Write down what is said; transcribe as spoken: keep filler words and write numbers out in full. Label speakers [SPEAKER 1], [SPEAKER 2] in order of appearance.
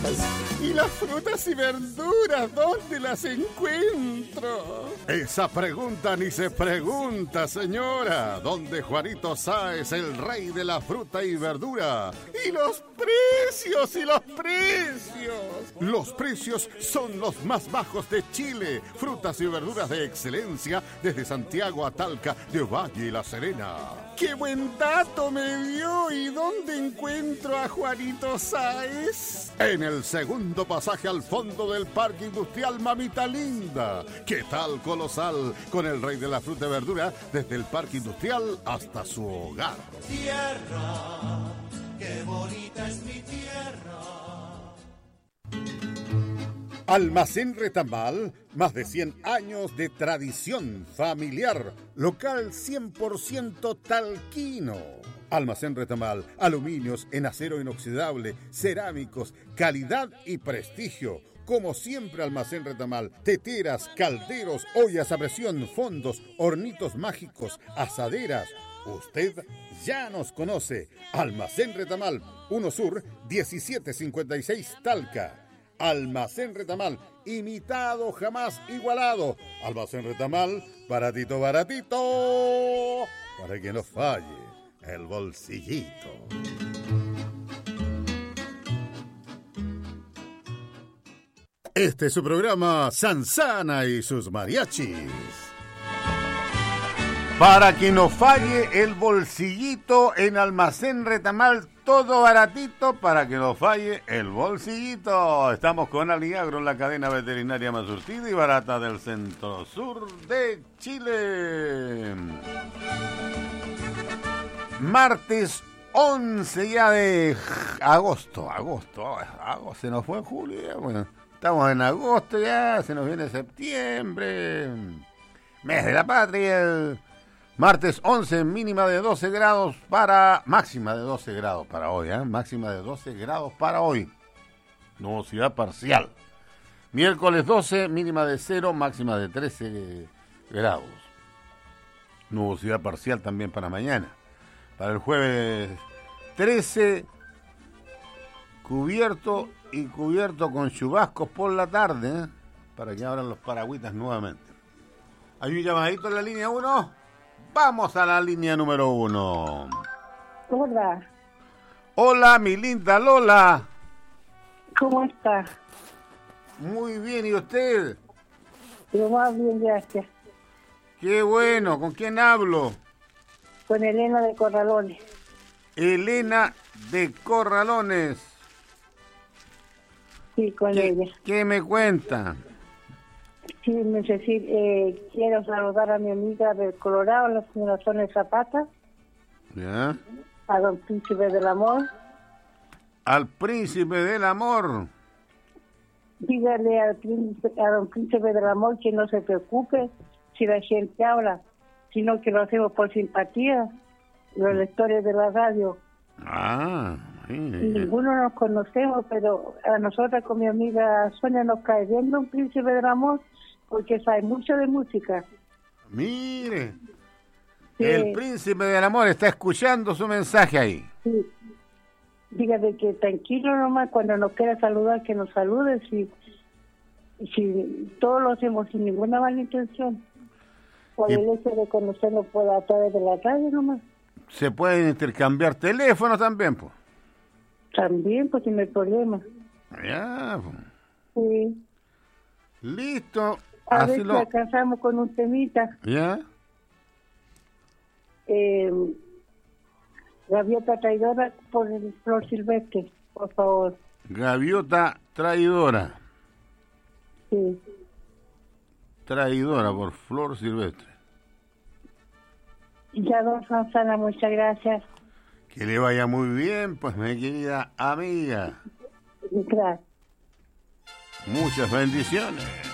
[SPEAKER 1] ¿Y las frutas y verduras dónde las encuentro?
[SPEAKER 2] Esa pregunta ni se pregunta, señora. ¿Dónde Juanito Sáez, el rey de la fruta y verdura?
[SPEAKER 1] ¿Y los precios? ¿Y los precios?
[SPEAKER 2] Los precios son los más bajos de Chile. Frutas y verduras de excelencia desde Santiago a Talca, de Valle y La Serena.
[SPEAKER 1] ¡Qué buen dato me dio! ¿Y dónde encuentro a Juanito Sáez?
[SPEAKER 2] En el segundo pasaje al fondo del Parque Industrial Mamita Linda. ¿Qué tal, colosal? Con el rey de la fruta y verdura desde el Parque Industrial hasta su hogar.
[SPEAKER 3] Tierra, qué bonita es mi tierra.
[SPEAKER 2] Almacén Retamal, más de cien años de tradición familiar, local cien por ciento talquino. Almacén Retamal, aluminios en acero inoxidable, cerámicos, calidad y prestigio. Como siempre, Almacén Retamal, teteras, calderos, ollas a presión, fondos, hornitos mágicos, asaderas. Usted ya nos conoce. Almacén Retamal, uno Sur, diecisiete cincuenta y seis Talca. Almacén Retamal, imitado jamás igualado. Almacén Retamal, baratito, baratito, para que no falle el bolsillito. Este es su programa Sansana y sus mariachis. Para que no falle el bolsillito en Almacén Retamal, todo baratito para que no falle el bolsillito. Estamos con Aliagro, la cadena veterinaria más surtida y barata del centro sur de Chile. Martes once ya de agosto, agosto, agosto, se nos fue julio ya, bueno, estamos en agosto ya, se nos viene septiembre, mes de la patria. El martes once, mínima de doce grados para... Máxima de doce grados para hoy, ¿eh? Máxima de doce grados para hoy. Nubosidad parcial. Miércoles doce, mínima de cero, máxima de trece grados. Nubosidad parcial también para mañana. Para el jueves trece, cubierto y cubierto con chubascos por la tarde, ¿eh? Para que abran los paragüitas nuevamente. ¿Hay un llamadito en la línea uno? Vamos a la línea número uno.
[SPEAKER 4] Hola.
[SPEAKER 2] Hola, mi linda Lola.
[SPEAKER 4] ¿Cómo está?
[SPEAKER 2] Muy bien, ¿y usted?
[SPEAKER 4] Lo más bien, gracias.
[SPEAKER 2] Qué bueno, ¿con quién hablo?
[SPEAKER 4] Con Elena de Corralones.
[SPEAKER 2] Elena de Corralones.
[SPEAKER 4] Sí, con
[SPEAKER 2] ¿Qué,
[SPEAKER 4] ella.
[SPEAKER 2] ¿Qué me cuenta?
[SPEAKER 4] Sí, necesito, eh, quiero saludar a mi amiga del Colorado, la señora Sonia Zapata.
[SPEAKER 2] ¿Ya?
[SPEAKER 4] A don Príncipe del Amor.
[SPEAKER 2] Al Príncipe del Amor.
[SPEAKER 4] Dígale al príncipe, a don Príncipe del Amor que no se preocupe si la gente habla, sino que lo hacemos por simpatía, los lectores de la radio.
[SPEAKER 2] Ah, sí.
[SPEAKER 4] Y ninguno nos conocemos, pero a nosotras con mi amiga Sonia nos cae bien don Príncipe del Amor, porque sabe mucho de música.
[SPEAKER 2] Mire,
[SPEAKER 4] Sí.
[SPEAKER 2] el Príncipe del Amor está escuchando su mensaje ahí.
[SPEAKER 4] Sí. Dígale que tranquilo nomás, cuando nos quiera saludar, que nos salude, si, si todos lo hacemos sin ninguna mala intención. Por
[SPEAKER 2] Y-
[SPEAKER 4] el hecho de conocernos por a través de la radio nomás.
[SPEAKER 2] Se pueden intercambiar teléfonos también, pues.
[SPEAKER 4] También, pues, no hay problema.
[SPEAKER 2] Ya, pues.
[SPEAKER 4] Sí.
[SPEAKER 2] Listo.
[SPEAKER 4] A
[SPEAKER 2] Así
[SPEAKER 4] ver si
[SPEAKER 2] lo...
[SPEAKER 4] alcanzamos con un temita.
[SPEAKER 2] ¿Ya?
[SPEAKER 4] Eh, Gaviota Traidora por el Flor Silvestre, por favor.
[SPEAKER 2] Gaviota Traidora.
[SPEAKER 4] Sí.
[SPEAKER 2] Traidora por Flor Silvestre.
[SPEAKER 4] Ya, don Sansana, muchas gracias.
[SPEAKER 2] Que le vaya muy bien, pues, mi querida amiga.
[SPEAKER 4] Gracias.
[SPEAKER 2] Muchas bendiciones.